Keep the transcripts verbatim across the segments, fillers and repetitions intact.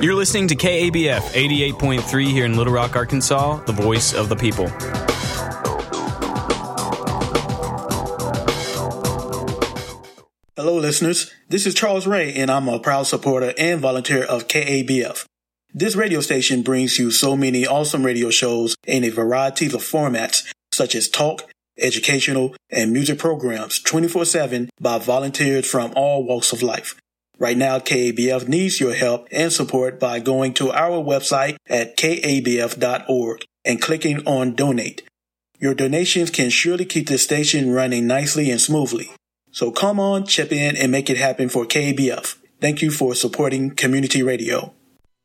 You're listening to K A B F eighty-eight point three here in Little Rock, Arkansas, the voice of the people. Hello, listeners. This is Charles Ray, and I'm a proud supporter and volunteer of K A B F. This radio station brings you so many awesome radio shows in a variety of formats, such as talk, educational, and music programs twenty-four seven by volunteers from all walks of life. Right now, K A B F needs your help and support by going to our website at k a b f dot org and clicking on Donate. Your donations can surely keep this station running nicely and smoothly. So come on, chip in, and make it happen for K A B F. Thank you for supporting community radio.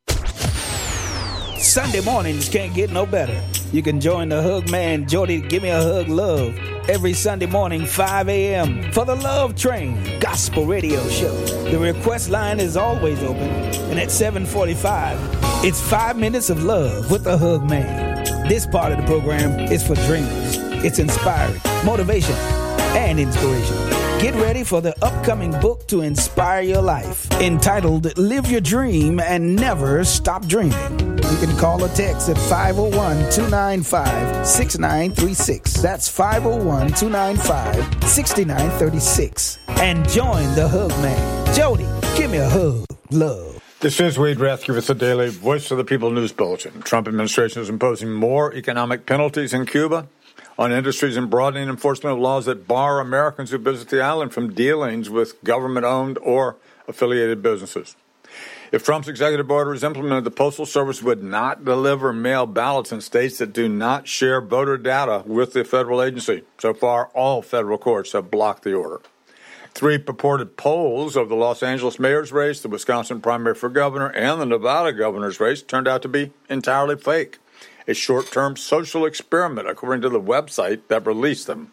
Sunday mornings can't get no better. You can join the Hug Man, Jody, Give Me a Hug Love, every Sunday morning, five a.m. for the Love Train Gospel Radio Show. The request line is always open, and at seven forty-five, it's five minutes of love with the Hug Man. This part of the program is for dreamers. It's inspiring, motivation, and inspiration. Get ready for the upcoming book to inspire your life, entitled Live Your Dream and Never Stop Dreaming. You can call or text at five oh one, two nine five, six nine three six. That's five oh one, two nine five, six nine three six. And join the Hug Man. Jody, give me a hug. Love. This is Wade Rathke with the Daily Voice of the People News Bulletin. Trump administration is imposing more economic penalties in Cuba on industries and broadening enforcement of laws that bar Americans who visit the island from dealings with government-owned or affiliated businesses. If Trump's executive order is implemented, the Postal Service would not deliver mail ballots in states that do not share voter data with the federal agency. So far, all federal courts have blocked the order. Three purported polls of the Los Angeles mayor's race, the Wisconsin primary for governor, and the Nevada governor's race turned out to be entirely fake. A short-term social experiment, according to the website that released them.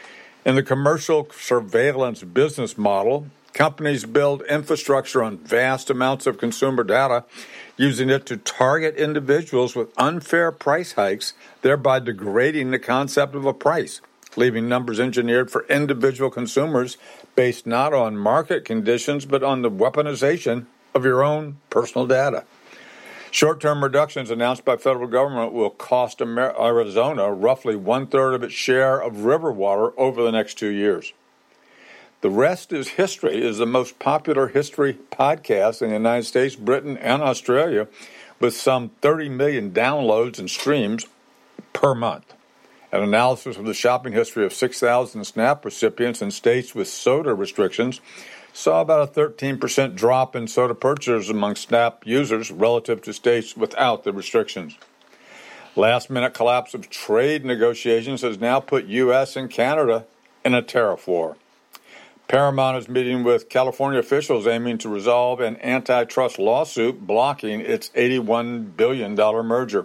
In the commercial surveillance business model, companies build infrastructure on vast amounts of consumer data, using it to target individuals with unfair price hikes, thereby degrading the concept of a price, leaving numbers engineered for individual consumers based not on market conditions, but on the weaponization of your own personal data. Short-term reductions announced by federal government will cost Arizona roughly one-third of its share of river water over the next two years. The Rest is History is the most popular history podcast in the United States, Britain, and Australia, with some thirty million downloads and streams per month. An analysis of the shopping history of six thousand SNAP recipients in states with soda restrictions saw about a thirteen percent drop in soda purchases among SNAP users relative to states without the restrictions. Last-minute collapse of trade negotiations has now put U S and Canada in a tariff war. Paramount is meeting with California officials aiming to resolve an antitrust lawsuit blocking its eighty-one billion dollars merger.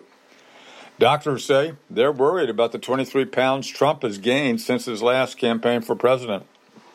Doctors say they're worried about the twenty-three pounds Trump has gained since his last campaign for president.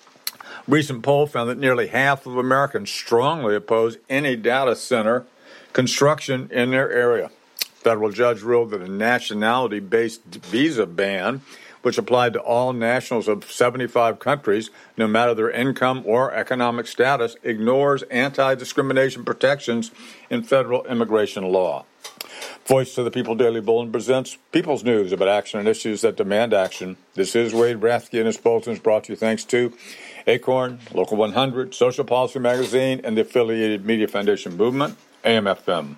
Recent poll found that nearly half of Americans strongly oppose any data center construction in their area. Federal judge ruled that a nationality-based visa ban, which applied to all nationals of seventy-five countries, no matter their income or economic status, ignores anti-discrimination protections in federal immigration law. Voice of the People Daily Bulletin presents People's News about action and issues that demand action. This is Wade Rathke, and this bulletin is brought to you thanks to Acorn, Local one hundred, Social Policy Magazine, and the Affiliated Media Foundation Movement, A M F M.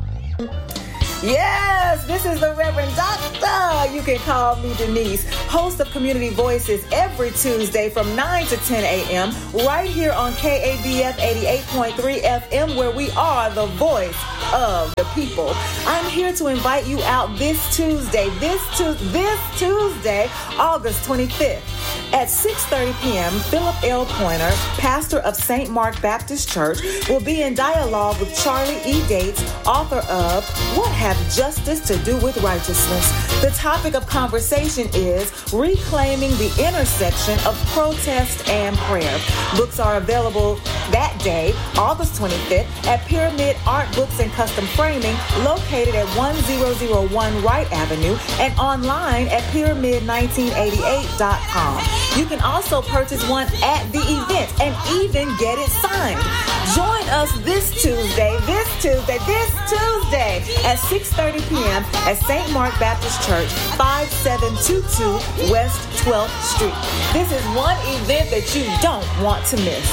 Yes, this is the Reverend Doctor. You can call me Denise, host of Community Voices every Tuesday from nine to ten a.m. right here on K A B F eighty-eight point three F M, where we are the voice of the people. I'm here to invite you out this Tuesday, this, tu- this Tuesday, August twenty-fifth. At six thirty p.m., Philip L. Pointer, pastor of Saint Mark Baptist Church, will be in dialogue with Charlie E. Dates, author of What Have Justice to Do with Righteousness? The topic of conversation is reclaiming the intersection of protest and prayer. Books are available that day, August twenty-fifth, at Pyramid Art Books and Custom Framing, located at one thousand one Wright Avenue, and online at pyramid nineteen eighty-eight dot com. You can also purchase one at the event and even get it signed. Join Join us this Tuesday, this Tuesday, this Tuesday at six thirty p.m. at Saint Mark Baptist Church, five seven two two West twelfth Street. This is one event that you don't want to miss.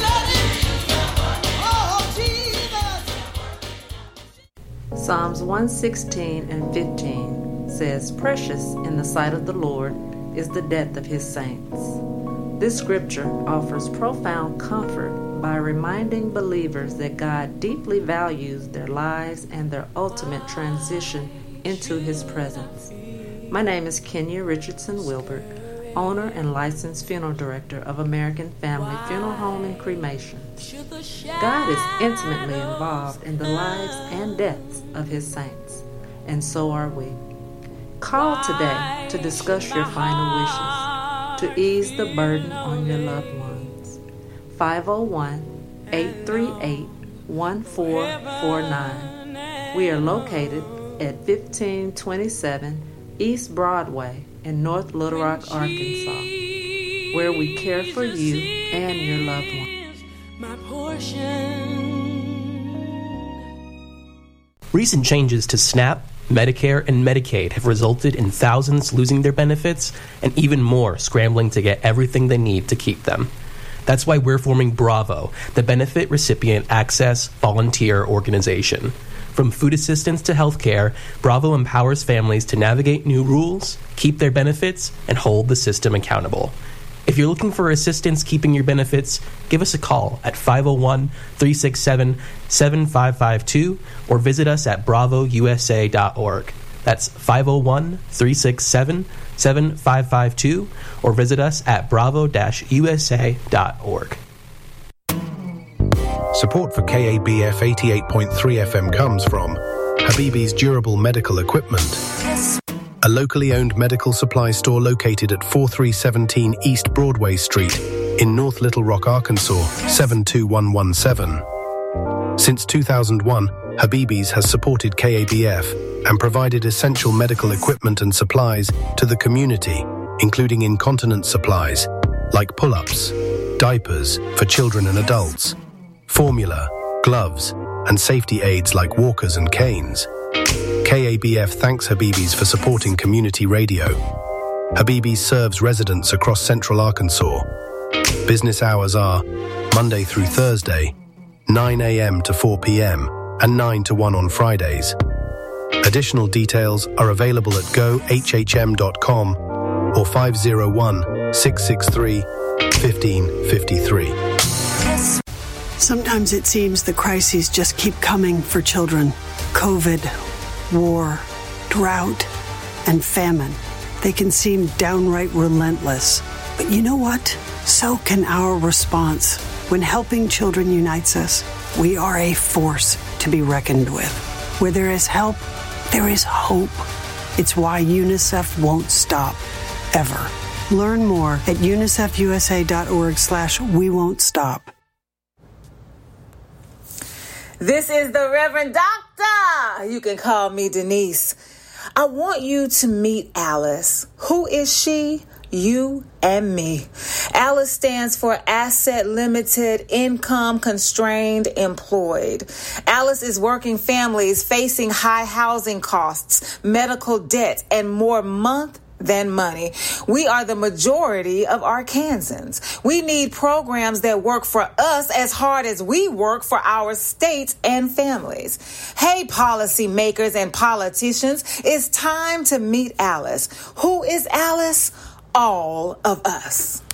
Psalms one sixteen and fifteen says, "Precious in the sight of the Lord is the death of his saints." This scripture offers profound comfort by reminding believers that God deeply values their lives and their ultimate transition into his presence. My name is Kenya Richardson Wilbert, owner and licensed funeral director of American Family Funeral Home and Cremation. God is intimately involved in the lives and deaths of his saints, and so are we. Call today to discuss your final wishes, to ease the burden on your loved ones. five oh one, eight three eight, one four four nine. We are located at fifteen twenty-seven East Broadway in North Little Rock, Arkansas, where we care for you and your loved ones. My portion. Recent changes to SNAP, Medicare, and Medicaid have resulted in thousands losing their benefits and even more scrambling to get everything they need to keep them. That's why we're forming Bravo, the Benefit Recipient Access Volunteer Organization. From food assistance to healthcare, Bravo empowers families to navigate new rules, keep their benefits, and hold the system accountable. If you're looking for assistance keeping your benefits, give us a call at five oh one, three six seven, seven five five two or visit us at bravo u s a dot org. That's five oh one, three six seven, seven five five two or visit us at bravo dash u s a dot org. Support for K A B F eighty-eight point three F M comes from Habibi's Durable Medical Equipment, a locally owned medical supply store located at forty-three seventeen East Broadway Street in North Little Rock, Arkansas, seven two one one seven. Since two thousand one, Habibi's has supported K A B F and provided essential medical equipment and supplies to the community, including incontinence supplies like pull-ups, diapers for children and adults, formula, gloves, and safety aids like walkers and canes. K A B F thanks Habibi's for supporting community radio. Habibi's serves residents across central Arkansas. Business hours are Monday through Thursday, nine a.m. to four p.m. and nine to one on Fridays. Additional details are available at go h h m dot com or five oh one, six six three, one five five three. Sometimes it seems the crises just keep coming for children. COVID, war, drought, and famine. They can seem downright relentless. But you know what? So can our response. When helping children unites us, we are a force to be reckoned with. Where there is help, there is hope. It's why UNICEF won't stop, ever. Learn more at unicef u s a dot org slash we won't stop. This is the Reverend Doctor. You can call me Denise. I want you to meet Alice. Who is she? You and me. Alice stands for Asset Limited, Income Constrained Employed. Alice is working families facing high housing costs, medical debt, and more month than money. We are the majority of Arkansans. We need programs that work for us as hard as we work for our states and families. Hey, policymakers and politicians, it's time to meet Alice. Who is Alice? All of us.